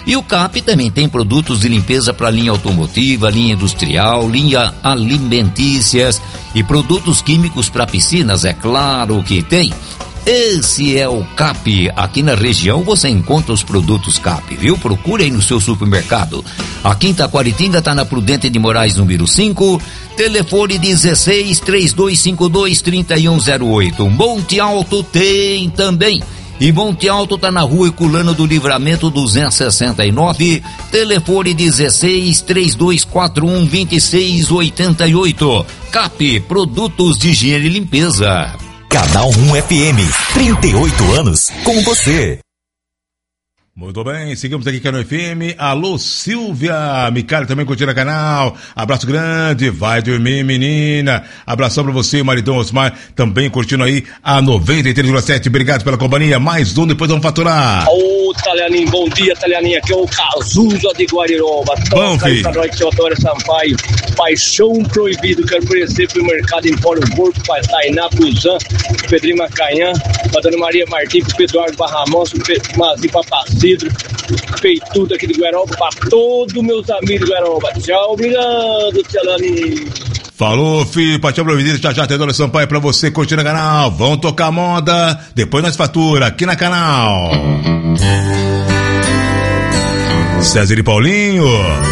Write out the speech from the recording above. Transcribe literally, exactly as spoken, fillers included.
E o C A P também tem produtos de limpeza para linha automotiva, linha industrial, linha alimentícias e produtos químicos para piscinas, é claro que tem. Esse é o C A P. Aqui na região você encontra os produtos C A P, viu? Procure aí no seu supermercado. Aqui em Taquaritinga tá na Prudente de Moraes, número cinco. Telefone dezesseis, três dois cinco dois, três um zero oito. Monte Alto tem também. E Monte Alto tá na rua Herculano do Livramento duzentos e sessenta e nove. Telefone dezesseis, três dois quatro um, dois seis oito oito. C A P, produtos de higiene e limpeza. Canal um F M, trinta e oito anos com você. Muito bem, seguimos aqui no F M. Alô, Silvia Micali também curtindo o canal. Abraço grande, vai dormir, menina. Abração pra você, maridão Osmar, também curtindo aí a noventa e três vírgula sete. Obrigado pela companhia. Mais um, depois vamos faturar. Ô, Talianinho, bom dia, Talianinho. Aqui é o Cazuza de Guariroba. Bom, filho. Pra nós, Teodoro Sampaio. Paixão Proibido. Quero oferecer pro mercado Empório Porto, pra Tainá, Puzan, pro Pedrinho Macanhã, pra Dona Maria Martins, pro Pedro Eduardo Barramão, pro Pedro Mazinho, pra Cidro, feitudo aqui de Guaroba, para todos meus amigos de Guaroba. Tchau, obrigado, Tchalani. Falou, filho, Paixão Proibido, já já, Teodoro Sampaio pra você curtindo o canal. Vamos tocar moda, depois nós fatura aqui na canal. César e Paulinho.